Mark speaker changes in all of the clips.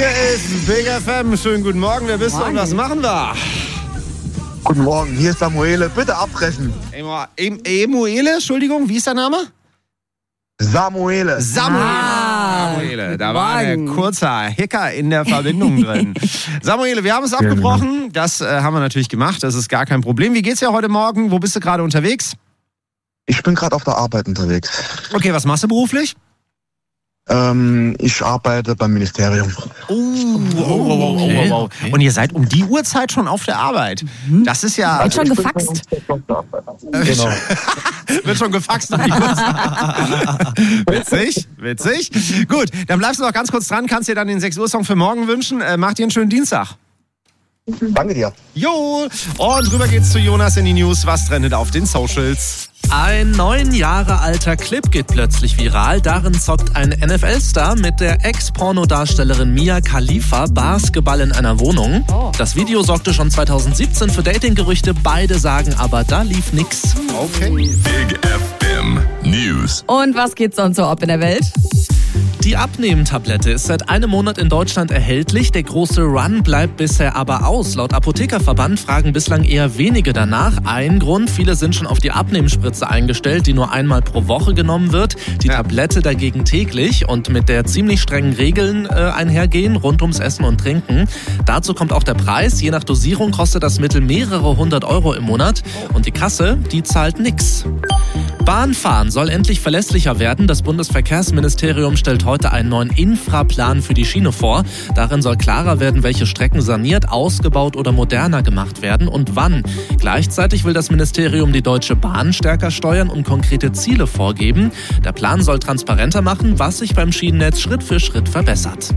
Speaker 1: Hier ist Big FM. Schönen guten Morgen. Wer bist du und was machen wir?
Speaker 2: Guten Morgen, hier ist Samuele. Bitte abbrechen.
Speaker 1: Emuele, Entschuldigung, wie ist der Name?
Speaker 2: Samuele.
Speaker 1: Samuele. Da war ein kurzer Hacker in der Verbindung drin. Samuele, wir haben es abgebrochen. Das haben wir natürlich gemacht. Das ist gar kein Problem. Wie geht's dir heute Morgen? Wo bist du gerade unterwegs?
Speaker 2: Ich bin gerade auf der Arbeit unterwegs.
Speaker 1: Okay, was machst du beruflich?
Speaker 2: Ich arbeite beim Ministerium.
Speaker 1: Oh. Und ihr seid um die Uhrzeit schon auf der Arbeit. Das ist ja...
Speaker 3: Wird schon gefaxt.
Speaker 2: Genau.
Speaker 1: Wird schon gefaxt um die Uhrzeit. Witzig. Gut, dann bleibst du noch ganz kurz dran. Kannst dir dann den 6 Uhr Song für morgen wünschen. Mach dir einen schönen Dienstag.
Speaker 2: Danke dir.
Speaker 1: Jo, und rüber geht's zu Jonas in die News. Was trendet auf den Socials?
Speaker 4: Ein 9 Jahre alter Clip geht plötzlich viral. Darin zockt ein NFL-Star mit der Ex-Pornodarstellerin Mia Khalifa Basketball in einer Wohnung. Das Video sorgte schon 2017 für Dating-Gerüchte. Beide sagen aber, da lief nix.
Speaker 1: Okay.
Speaker 5: Big FM News.
Speaker 3: Und was geht sonst so ab in der Welt?
Speaker 4: Die Abnehmtablette ist seit einem Monat in Deutschland erhältlich. Der große Run bleibt bisher aber aus. Laut Apothekerverband fragen bislang eher wenige danach. Ein Grund, viele sind schon auf die Abnehmspritze eingestellt, die nur einmal pro Woche genommen wird. Die Tablette dagegen täglich und mit der ziemlich strengen Regeln einhergehen, rund ums Essen und Trinken. Dazu kommt auch der Preis. Je nach Dosierung kostet das Mittel mehrere 100 € im Monat. Und die Kasse, die zahlt nix. Bahnfahren soll endlich verlässlicher werden. Das Bundesverkehrsministerium stellt heute einen neuen Infraplan für die Schiene vor. Darin soll klarer werden, welche Strecken saniert, ausgebaut oder moderner gemacht werden und wann. Gleichzeitig will das Ministerium die Deutsche Bahn stärker steuern und konkrete Ziele vorgeben. Der Plan soll transparenter machen, was sich beim Schienennetz Schritt für Schritt verbessert.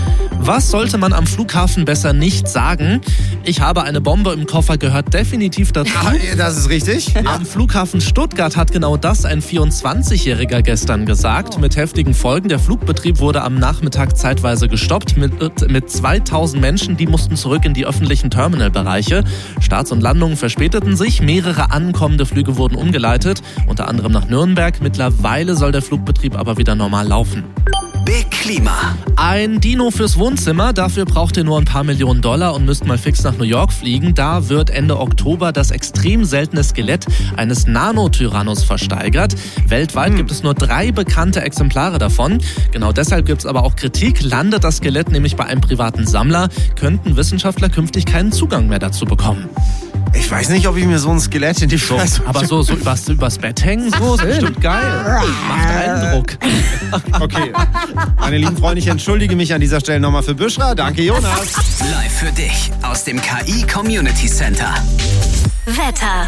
Speaker 4: Was sollte man am Flughafen besser nicht sagen? Ich habe eine Bombe im Koffer gehört definitiv dazu.
Speaker 1: Das ist richtig.
Speaker 4: Am Flughafen Stuttgart hat genau das ein 24-Jähriger gestern gesagt. Mit heftigen Folgen. Der Flugbetrieb wurde am Nachmittag zeitweise gestoppt. Mit 2000 Menschen, die mussten zurück in die öffentlichen Terminalbereiche. Starts und Landungen verspäteten sich. Mehrere ankommende Flüge wurden umgeleitet. Unter anderem nach Nürnberg. Mittlerweile soll der Flugbetrieb aber wieder normal laufen.
Speaker 6: Big Klima.
Speaker 4: Ein Dino fürs Wohnzimmer, dafür braucht ihr nur ein paar Millionen $, und müsst mal fix nach New York fliegen. Da wird Ende Oktober das extrem seltene Skelett eines Nanotyrannos versteigert. Weltweit gibt es nur 3 bekannte Exemplare davon. Genau deshalb gibt es aber auch Kritik. Landet das Skelett nämlich bei einem privaten Sammler, könnten Wissenschaftler künftig keinen Zugang mehr dazu bekommen.
Speaker 1: Ich weiß nicht, ob ich mir so ein Skelett in die Fresse...
Speaker 4: Aber so übers Bett hängen, so ist bestimmt geil. Macht Eindruck.
Speaker 1: Okay. Meine lieben Freunde, ich entschuldige mich an dieser Stelle nochmal für Büschra. Danke, Jonas.
Speaker 6: Live für dich aus dem KI Community Center.
Speaker 7: Wetter.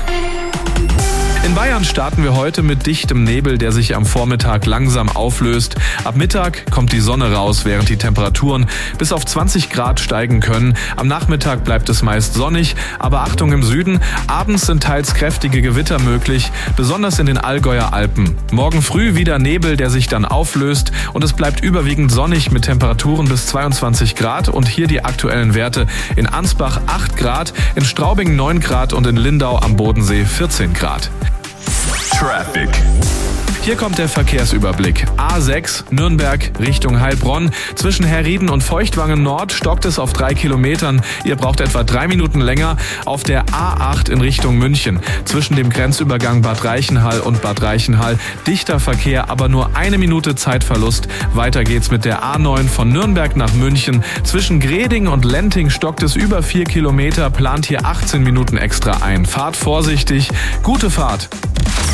Speaker 8: In Bayern starten wir heute mit dichtem Nebel, der sich am Vormittag langsam auflöst. Ab Mittag kommt die Sonne raus, während die Temperaturen bis auf 20 Grad steigen können. Am Nachmittag bleibt es meist sonnig, aber Achtung im Süden, abends sind teils kräftige Gewitter möglich, besonders in den Allgäuer Alpen. Morgen früh wieder Nebel, der sich dann auflöst, und es bleibt überwiegend sonnig mit Temperaturen bis 22 Grad und hier die aktuellen Werte: in Ansbach 8 Grad, in Straubing 9 Grad und in Lindau am Bodensee 14 Grad.
Speaker 5: Traffic.
Speaker 8: Hier kommt der Verkehrsüberblick. A6 Nürnberg Richtung Heilbronn. Zwischen Herrieden und Feuchtwangen Nord stockt es auf 3 Kilometern. Ihr braucht etwa 3 Minuten länger. Auf der A8 in Richtung München. Zwischen dem Grenzübergang Bad Reichenhall und Bad Reichenhall dichter Verkehr, aber nur 1 Minute Zeitverlust. Weiter geht's mit der A9 von Nürnberg nach München. Zwischen Greding und Lenting stockt es über 4 Kilometer. Plant hier 18 Minuten extra ein. Fahrt vorsichtig. Gute Fahrt.